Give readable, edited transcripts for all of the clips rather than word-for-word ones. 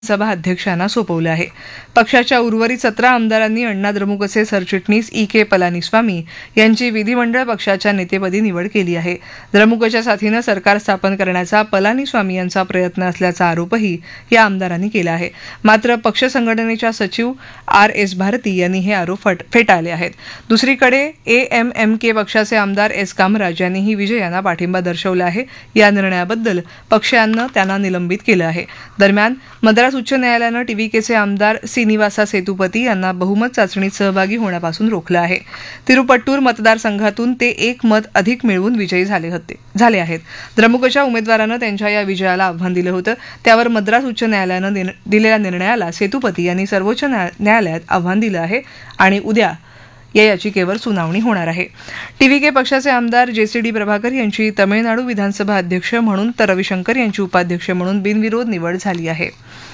सभा अध्यक्षांना सोपवलं आहे. पक्षाच्या उर्वरित 17 आमदारांनी अण्णा द्रमुकचे सरचिटणीस के पलानीस्वामी यांची विधिमंडळ पक्षाच्या नेतेपदी निवड केली आहे. द्रमुकच्या साथीनं सरकार स्थापन करण्याचा पलानीस्वामी यांचा प्रयत्न असल्याचा आरोपही या आमदारांनी केला आहे. मात्र पक्ष संघटनेच्या सचिव RS भारती यांनी हे आरोप फेटाळले आहेत. दुसरीकडे AMMK पक्षाचे आमदार S कामराज यांनीही विजय यांना पाठिंबा दर्शवला आहे. या निर्णयाबद्दल पक्षानं त्यांना निलंबित केलं आहे. दरम्यान मद्रास उच्च न्यायालयानं TVKचे आमदार श्रीनिवासा सेतुपती यांना बहुमत चाचणीत सहभागी होण्यापासून रोखलं आहे. तिरुपट्टूर मतदारसंघातून ते 1 मत अधिक मिळवून विजयी झाले आहेत. द्रमुकच्या उमेदवारानं त्यांच्या या विजयाला आव्हान दिलं होतं. त्यावर मद्रास उच्च न्यायालयानं दिलेल्या निर्णयाला सेतुपती यांनी सर्वोच्च न्यायालयात आव्हान दिलं आहे आणि उद्या या याचिकेवर सुनावणी होणार आहे. TVK पक्षाचे आमदार JCD प्रभाकर यांची तमिळनाडू विधानसभा अध्यक्ष म्हणून तर रविशंकर यांची उपाध्यक्ष म्हणून बिनविरोध निवड झाली आहे.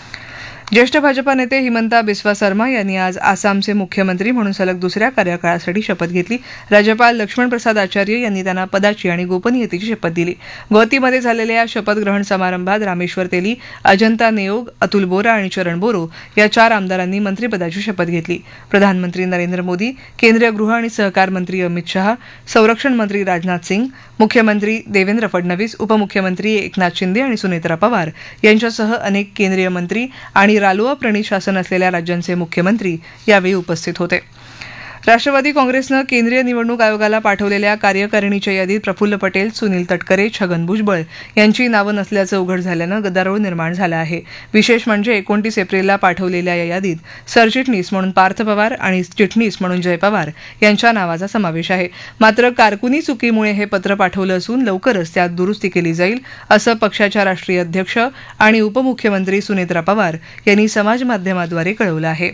ज्येष्ठ भाजपा नेते हिमंता बिस्वा शर्मा यांनी आज आसामचे मुख्यमंत्री म्हणून सलग दुसऱ्या कार्यकाळासाठी शपथ घेतली. राज्यपाल लक्ष्मण प्रसाद आचार्य यांनी त्यांना पदाची आणि गोपनीयतेची शपथ दिली. गुवाहाटीमध्ये झालेल्या या शपथग्रहण समारंभात रामेश्वर तेली, अजंता नेओग, अतुल बोरा आणि चरण बोरो या 4 आमदारांनी मंत्रिपदाची शपथ घेतली. प्रधानमंत्री नरेंद्र मोदी, केंद्रीय गृह आणि सहकार मंत्री अमित शहा, संरक्षण मंत्री राजनाथ सिंग, मुख्यमंत्री देवेंद्र फडणवीस, उपमुख्यमंत्री एकनाथ शिंदे आणि सुनेत्रा पवार यांच्यासह अनेक केंद्रीय मंत्री आणि रालोआ प्रणीत शासन असलेल्या राज्यांचे मुख्यमंत्री यावेळी उपस्थित होते. राष्ट्रवादी काँग्रेसनं केंद्रीय निवडणूक आयोगाला पाठवलेल्या कार्यकारिणीच्या यादीत प्रफुल्ल पटेल, सुनील तटकरे, छगन भुजबळ यांची नावं नसल्याचं उघड झाल्यानं गदारोळ निर्माण झाला आहे. विशेष म्हणजे 29 एप्रिलला पाठवलेल्या या यादीत सरचिटणीस म्हणून पार्थ पवार आणि चिटणीस म्हणून जय पवार यांच्या नावाचा समावेश आहे. मात्र कारकुनी चुकीमुळे हे पत्र पाठवलं असून लवकरच त्यात दुरुस्ती केली जाईल असं पक्षाच्या राष्ट्रीय अध्यक्ष आणि उपमुख्यमंत्री सुनेत्रा पवार यांनी समाजमाध्यमाद्वारे कळवलं आहे.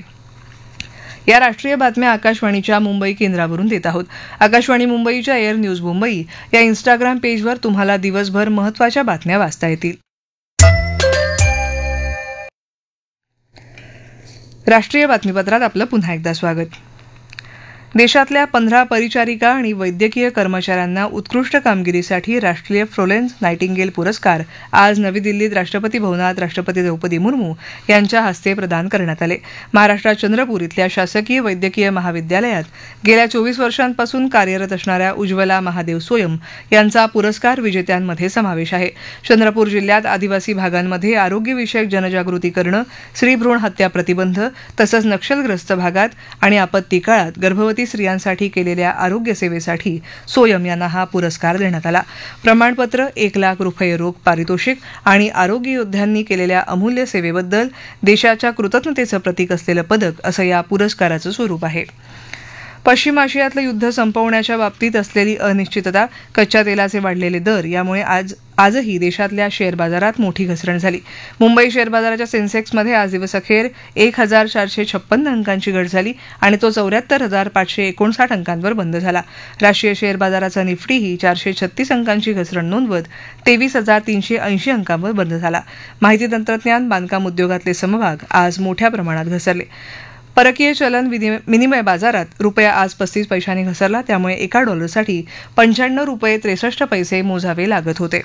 या राष्ट्रीय बातम्या आकाशवाणीच्या मुंबई केंद्रावरून देत आहोत. आकाशवाणी मुंबईच्या एअर न्यूज मुंबई या इंस्टाग्राम पेजवर तुम्हाला दिवसभर महत्त्वाच्या बातम्या वाचता येतील. राष्ट्रीय बातमीपत्रात आपलं पुन्हा एकदा स्वागत. देशातल्या 15 परिचारिका आणि वैद्यकीय कर्मचाऱ्यांना उत्कृष्ट कामगिरीसाठी राष्ट्रीय फ्लोरेन्स नायटिंगेल पुरस्कार आज नवी दिल्लीत राष्ट्रपती भवनात राष्ट्रपती द्रौपदी मुर्मू यांच्या हस्ते प्रदान करण्यात आले. महाराष्ट्रात चंद्रपूर इथल्या शासकीय वैद्यकीय महाविद्यालयात गेल्या 24 वर्षांपासून कार्यरत असणाऱ्या उज्ज्वला महादेव सोयम यांचा पुरस्कार विजेत्यांमध्ये समावेश आहे. चंद्रपूर जिल्ह्यात आदिवासी भागांमध्ये आरोग्यविषयक जनजागृती करणं, स्त्रीभ्रूण हत्या प्रतिबंध तसंच नक्षलग्रस्त भागात आणि आपत्ती काळात गर्भवती स्त्रियांसाठी केलेल्या आरोग्य सेवेसाठी सोयम यांना हा पुरस्कार देण्यात आला. प्रमाणपत्र, 1 लाख रुपये रोख पारितोषिक आणि आरोग्य योद्ध्यांनी केलेल्या अमूल्य सेवेबद्दल देशाच्या कृतज्ञतेचं प्रतीक असलेलं पदक असं या पुरस्काराचं स्वरूप आहे. पश्चिम आशियातलं युद्ध संपवण्याच्या बाबतीत असलेली अनिश्चितता, कच्च्या तेलाचे वाढलेले दर यामुळे आजही देशातल्या शेअर बाजारात मोठी घसरण झाली. मुंबई शेअर बाजाराच्या सेन्सेक्समध्ये आज दिवसअखेर 1456 अंकांची घट झाली आणि तो 74,559 अंकांवर बंद झाला. राष्ट्रीय शेअर बाजाराचा निफ्टीही 436 अंकांची घसरण नोंदवत 23,380 अंकांवर बंद झाला. माहिती तंत्रज्ञान, बांधकाम उद्योगातले समभाग आज मोठ्या प्रमाणात घसरले. परकीय चलन विनिमय बाजारात रुपया आज 35 पैशांनी घसरला. त्यामुळे एका डॉलरसाठी 95 रुपये 63 पैसे मोजावे लागत होते.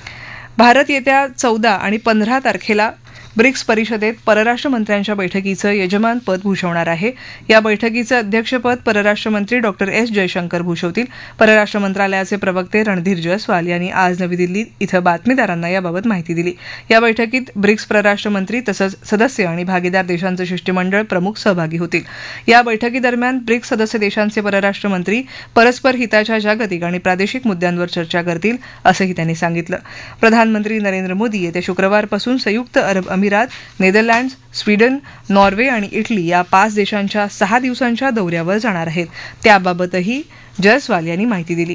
भारत येत्या 14 आणि 15 तारखेला ब्रिक्स परिषदेत परराष्ट्र मंत्र्यांच्या बैठकीचं यजमानपद भूषवणार आहे. या बैठकीचं अध्यक्षपद परराष्ट्र मंत्री डॉ. S. जयशंकर भूषवतील. परराष्ट्र मंत्रालयाचे प्रवक्ते रणधीर जयस्वाल यांनी आज नवी दिल्ली इथं बातमीदारांना याबाबत माहिती दिली. या बैठकीत ब्रिक्स परराष्ट्र मंत्री तसंच सदस्य आणि भागीदार देशांचं शिष्टमंडळ प्रमुख सहभागी होतील. या बैठकीदरम्यान ब्रिक्स सदस्य देशांचे परराष्ट्र मंत्री परस्पर हिताच्या जागतिक आणि प्रादेशिक मुद्द्यांवर चर्चा करतील असंही त्यांनी सांगितलं. प्रधानमंत्री नरेंद्र मोदी येत्या शुक्रवारपासून संयुक्त अरब अमिरात, नेदरलँड्स, स्वीडन, नॉर्वे आणि इटली या 5 देशांच्या 6 दिवसांच्या दौऱ्यावर जाणार आहेत. त्याबाबतही जयस्वाल यांनी माहिती दिली.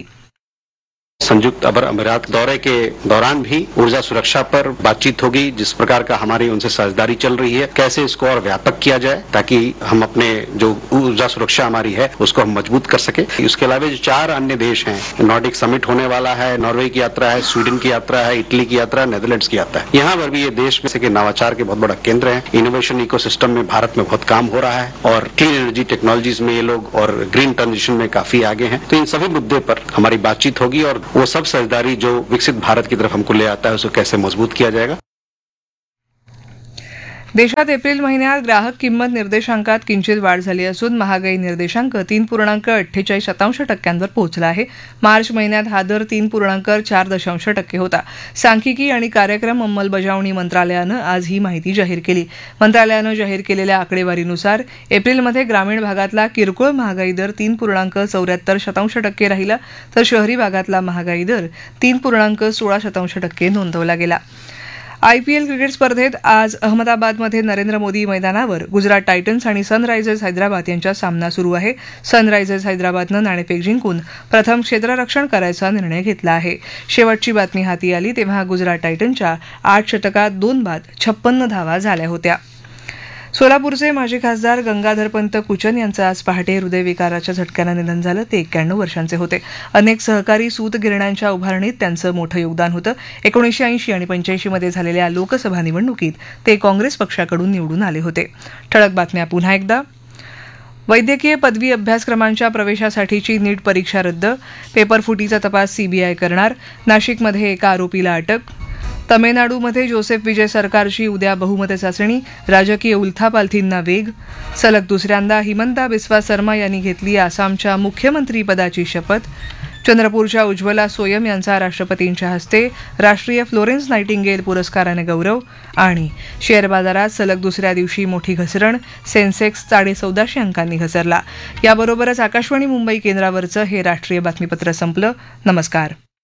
संयुक्त अरब अमीरात दौरे के दौरान भी ऊर्जा सुरक्षा पर बातचीत होगी. जिस प्रकार का हमारी उनसे साझेदारी चल रही है, कैसे इसको और व्यापक किया जाए ताकि हम अपने जो ऊर्जा सुरक्षा हमारी है उसको हम मजबूत कर सके. उसके अलावा जो 4 अन्य देश हैं, नॉर्डिक समिट होने वाला है, नॉर्वे की यात्रा है, स्वीडन की यात्रा है, इटली की यात्रा, नेदरलैंड्स की यात्रा है. यहाँ पर भी ये देश में से के नवाचार के बहुत बड़ा केंद्र है. इनोवेशन इकोसिस्टम में भारत में बहुत काम हो रहा है और क्लीन एनर्जी टेक्नोलॉजीज में ये लोग और ग्रीन ट्रांजिशन में काफी आगे हैं. तो इन सभी मुद्दे पर हमारी बातचीत होगी और वो सब साझेदारी जो विकसित भारत की तरफ हमको ले आता है उसको कैसे मजबूत किया जाएगा. देशात एप्रिल महिन्यात ग्राहक किंमत निर्देशांकात किंचित वाढ झाली असून महागाई निर्देशांक 3.48% पोहोचला आहे. मार्च महिन्यात हा दर 3.4% होता. सांख्यिकी आणि कार्यक्रम अंमलबजावणी मंत्रालयानं आज ही माहिती जाहीर केली. मंत्रालयानं जाहीर केलेल्या आकडेवारीनुसार एप्रिलमध्ये ग्रामीण भागातला किरकोळ महागाई दर 3.74% राहिला, तर शहरी भागातला महागाई दर 3.16% नोंदवला गेला. आयपीएल क्रिकेट स्पर्धेत आज अहमदाबादमध्ये नरेंद्र मोदी मैदानावर गुजरात टायटन्स आणि सनरायझर्स हैदराबाद यांच्यात सामना सुरू आहे. सनरायझर्स हैदराबादनं नाणेफेक जिंकून प्रथम क्षेत्ररक्षण करायचा निर्णय घेतला आहे. शेवटची बातमी हाती आली तेव्हा गुजरात टायटन्सच्या 8 षटकात 2 बाद 56 धावा झाल्या होत्या. सोलापूरचे माजी खासदार गंगाधरपंत कुचन यांचं आज पहाटे हृदयविकाराच्या झटक्यानं निधन झालं. ते 91 वर्षांचे होते. अनेक सहकारी सूतगिरण्यांच्या उभारणीत त्यांचं मोठं योगदान होतं. 1980 आणि 85 मध्ये झालेल्या लोकसभा निवडणुकीत ते काँग्रेस पक्षाकडून निवडून आले होते. ठळक बातम्या पुन्हा एकदा. वैद्यकीय पदवी अभ्यासक्रमांच्या प्रवेशासाठीची नीट परीक्षा रद्द. पेपरफुटीचा तपास सीबीआय करणार. नाशिकमध्ये एका आरोपीला अटक. तमिळनाडूमध्ये जोसेफ विजय सरकारची उद्या बहुमत चाचणी. राजकीय उलथापालथींना वेग. सलग दुसऱ्यांदा हिमंता बिस्वा शर्मा यांनी घेतली आसामच्या मुख्यमंत्रीपदाची शपथ. चंद्रपूरच्या उज्ज्वला सोयम यांचा राष्ट्रपतींच्या हस्ते राष्ट्रीय फ्लोरेन्स नायटिंगेल पुरस्काराने गौरव. आणि शेअर बाजारात सलग दुसऱ्या दिवशी मोठी घसरण. सेन्सेक्स 1450 अंकांनी घसरला. याबरोबरच आकाशवाणी मुंबई केंद्रावरचं हे राष्ट्रीय बातमीपत्र संपलं. नमस्कार.